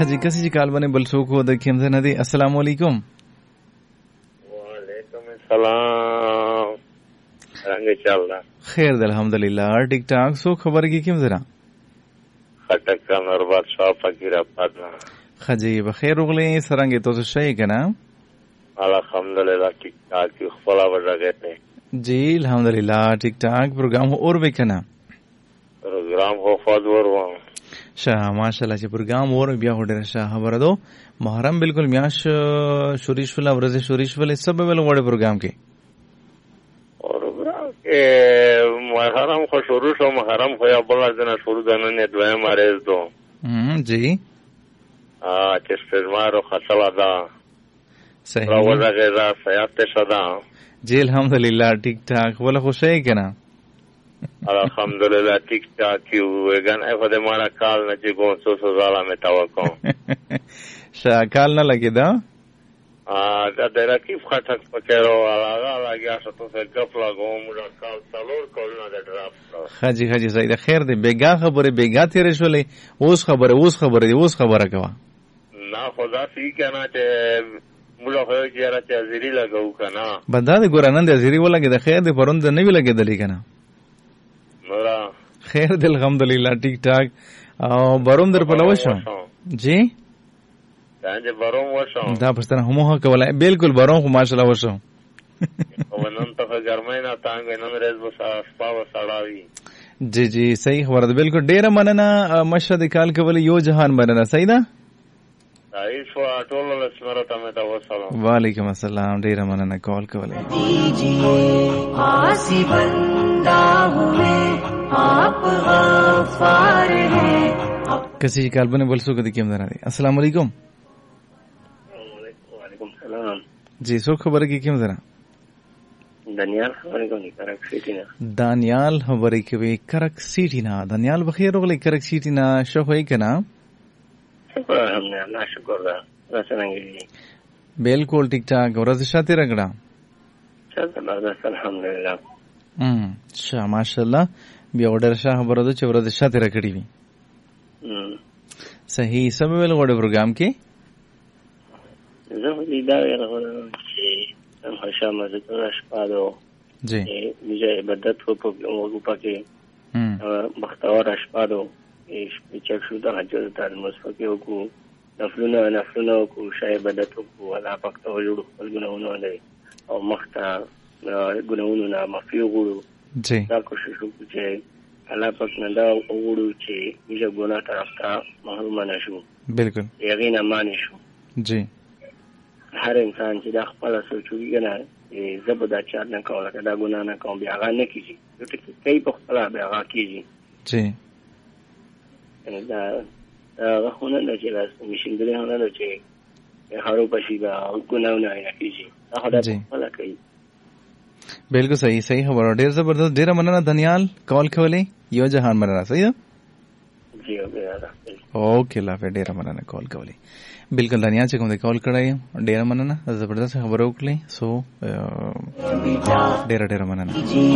خجی کسی کال بنے بلسو کو دکھیم سے ندی. السلام علیکم. وعلیکم السلام. رنگ چل رہا خیر الحمدللہ. ٹھیک ٹھاک. سو خبر کی کیم ذرا خٹک کا نربات شاہ فقیر پاتنا خجی بخیر اغلی سرنگی تو شئی کنا. الحمدللہ ٹھیک ٹھاک کی خلا بڑا کہتے ہیں. جی الحمدللہ ٹھیک ٹھاک. پروگرام ہو اور بھی کنا پروگرام ہو فادور ہوا شاہ ماشاءاللہ چې پروگرام اور بیا هډر شاه خبره دو محرم بالکل میاش شوریش ولا ورځ شوریش ولا سب ول وړ پروگرام کې پروگرام کې محرم خو شروع شو. محرم خو یا بل ځنه شروع ده نه دوه مارز دو جی چې سپمارو خاصه ده صحیح راوځه غزا سیاست شدا. جی الحمدللہ ٹھیک ٹھاک. ولا خوشی کنا الحمدللہ ٹھیک ٹھاک کیوں گن اے خود ہمارا کال نہ جی گون سو سزالا میں توقع شاہ کال نہ لگی دا دا دیرا کیف خطک پکیرو آلاغا لگیا شتو سے گپ لگو مجھا کال سالور کولنا دے ڈراپ خجی خجی سید خیر دی بیگا خبر بیگا تیرے شولی اوس خبر دی اوس خبر کوا نا خدا سی کہنا چے مجھا خوی جیرا چے ازیری لگو کنا بدا دی گورانن دی ازیری وہ لگی دا خیر دی پرون دی نوی لگی دلی کنا خیر دی الحمدللہ ٹھیک ٹھاک. بروم در پلو شو جی بروم وشو دا پستان همو حق ولا بالکل بروم خو ماشاءاللہ وشو ونن تو گرمینا تانگ نن ریز بسا سپا وسړاوی. جی جی صحیح خبر ده. بالکل ډیره مننه. مشهد کال کول یو جهان مننه. صحیح ده. صحیح شو ټول له سمره ته مې وسلام. وعلیکم السلام. ډیره مننه کال کوله. آسی بندہ ہوئے آپ غفار ہیں. کسی کال بنے بول سو کدی کیم درا دی. السلام علیکم. وعلیکم السلام. جی سو خبر کی کیم درا دانیال خبرې کوي کرک سیټینا. دانیال خبرې کوي کرک سیټینا. دانیال بخیر وغلی کرک سیټینا شو هی کنا. شکر الحمدلله شکر ده. رسنګي بالکل ټیک ټاک. ورځ شاته رګړه چل زبردست الحمدلله. شاه ماشاءالله بیا وړر شاه خبره ده چې ورځ شاته رګړي وي. صحیح سب ویل غوډه پروګرام کې زه دې دا غواړم چې هم هشام زه شپادو جی میجه عبادت کو پکې مختار شپادو چې شو د حج تر مسفکه کو نفلونه کو شای عبادت کو ولا پکته جوړ خپل ګناونه نه او مخته ګناونه نه معفي غوړو. جی دا کوشش وکړو چې الله پاک نه دا وګړو چې میجه ګناه طرف ته محروم نشو. بالکل یقینا مانی شو. جی هر انسان چې دا خپل سوچوي کنه زبدا چار نه کوله دا ګناه نه کوم بیا غا نه کیږي نو ټکی کوي په خپل بیا غا کیږي. جی دا غوونه نه چې لاس مشندلې نه نه چې هارو پشي با ګناه نه کیږي دا خپل کوي. بالکل صحیح صحیح خبر. ډیر زبردست. ډیر مننه دانیال کال کولې یو جهان مننه. صحیح ده. جی اوکې لا ډیر مننه کال کولې. بالکل دانیال چې کوم دې کال کړای ډیر مننه. زبردست خبر وکړې. سو ډیر مننه.